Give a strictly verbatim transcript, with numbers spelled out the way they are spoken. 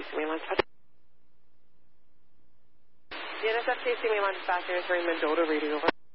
C mainline dispatch. The N S F K C mainline dispatcher is Raymond Mendota reading over.